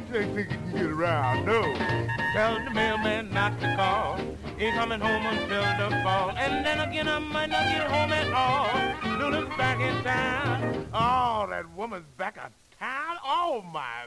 think you can get around. No. Tell the mailman not to call. Ain't coming home until the fall. And then again, I might not get home at all. Lulu's back in town. Oh, that woman's back in town. Oh, my.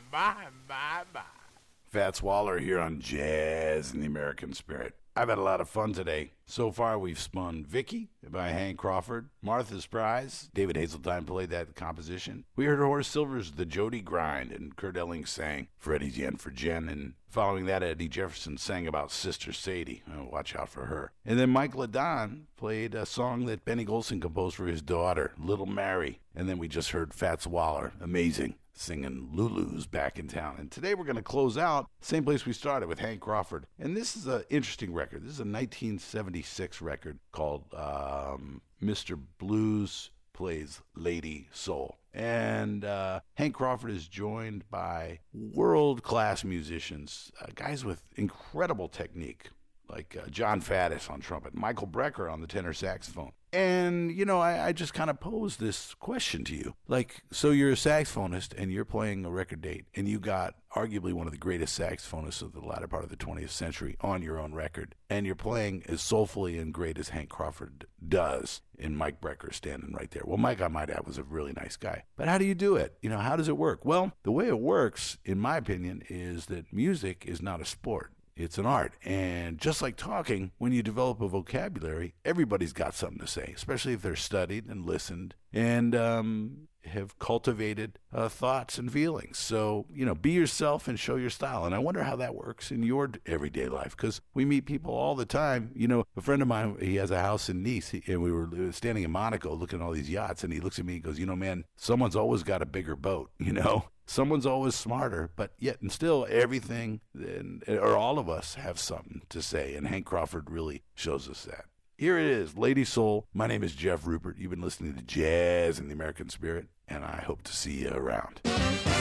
Fats Waller here on Jazz in the American Spirit. I've had a lot of fun today. So far, we've spun Vicky by Hank Crawford, Martha's Prize. David Hazeltine played that composition. We heard Horace Silver's The Jody Grind, and Kurt Elling sang Freddie's Yen for Jen. And following that, Eddie Jefferson sang about Sister Sadie. Oh, watch out for her. And then Mike LaDon played a song that Benny Golson composed for his daughter, Little Mary. And then we just heard Fats Waller, amazing, singing Lulu's Back in Town. And today we're going to close out same place we started with Hank Crawford. And this is an interesting record. This is a 1976 record called Mr. Blues Plays Lady Soul. And Hank Crawford is joined by world-class musicians, guys with incredible technique, like John Faddis on trumpet, Michael Brecker on the tenor saxophone. And, you know, I just kind of posed this question to you. Like, so you're a saxophonist and you're playing a record date and you got arguably one of the greatest saxophonists of the latter part of the 20th century on your own record. And you're playing as soulfully and great as Hank Crawford does, and Mike Brecker standing right there. Well, Mike, I might add, was a really nice guy. But how do you do it? You know, how does it work? Well, the way it works, in my opinion, is that music is not a sport. It's an art. And just like talking, when you develop a vocabulary, everybody's got something to say, especially if they're studied and listened and have cultivated thoughts and feelings. So, you know, be yourself and show your style. And I wonder how that works in your everyday life, because we meet people all the time. You know, a friend of mine, he has a house in Nice, and we were standing in Monaco looking at all these yachts, and he looks at me and goes, you know, man, someone's always got a bigger boat, you know? Someone's always smarter, but yet and still everything, or all of us, have something to say, and Hank Crawford really shows us that. Here it is, Lady Soul. My name is Jeff Rupert. You've been listening to Jazz in the American Spirit, and I hope to see you around.